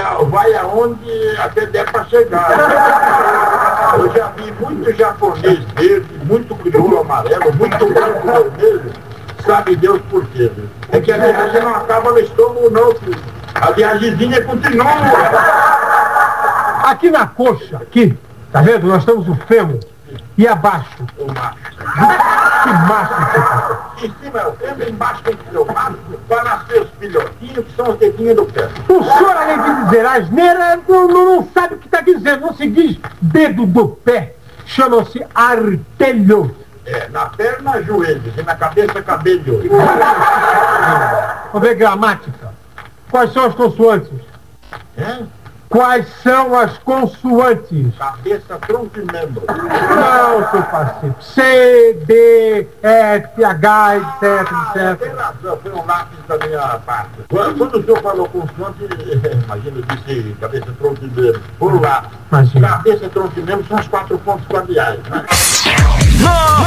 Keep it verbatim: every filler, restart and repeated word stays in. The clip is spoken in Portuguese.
vai aonde até der para chegar. Eu já vi muito japonês verde, muito crioulo amarelo, muito branco vermelho. Sabe Deus por quê? Viu? É que a viagem não acaba no estômago não, filho. A viagemzinha continua. Aqui na coxa, aqui, tá vendo? Nós temos o fêmur. E abaixo? O macho. Que macho? Em cima é o fêmur, embaixo tem que ser o macho, para nascer os filhotinhos, que são os dedinhos do pé. O senhor, além de dizer asneira, não, não, não sabe o que está dizendo. Não se diz dedo do pé. Chama-se artelho. É, na perna, joelhos, e na cabeça, cabelo. Vamos ver gramática. Quais são as consoantes? É? Quais são as consoantes? Cabeça, tronco e membro. Não, seu parceiro. C, D, F, H, etc, Ah, tem etcétera. razão, foi um lápis da minha parte. Quando, quando o senhor falou consoante, imagina, eu disse cabeça, tronco e membro. Por lá. Imagina. Cabeça, tronco e membro são os quatro pontos cardeais, né? No